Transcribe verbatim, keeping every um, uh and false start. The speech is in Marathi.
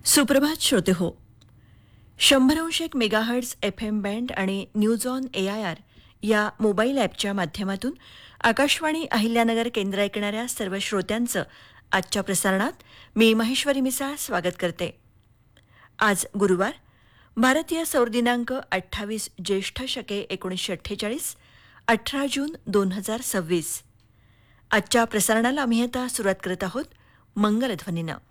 सुप्रभात श्रोते हो. शंभर अंश एक मेगाहर्ट्ज एफ एम बँड आणि news on A I R या मोबाईल ॲपच्या माध्यमातून आकाशवाणी अहिल्यानगर केंद्र ऐकणाऱ्या सर्व श्रोत्यांचं आजच्या प्रसारणात मी महेश्वरी मिसाळ स्वागत करते. आज गुरुवार, भारतीय सौर दिनांक अठ्ठावीस ज्येष्ठ शके एकोणीसशे अठ्ठेचाळीस, अठरा जून दोन हजार सव्वीस. आजच्या प्रसारणाला आम्ही आता सुरुवात करत आहोत मंगलध्वनीनं.